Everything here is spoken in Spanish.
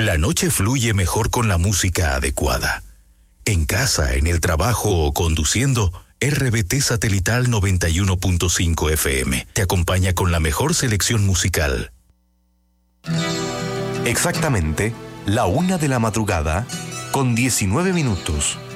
La noche fluye mejor con la música adecuada. En casa, en el trabajo o conduciendo, RBT Satelital 91.5 FM te acompaña con la mejor selección musical. Exactamente, la 1 de la madrugada, con 19 minutos.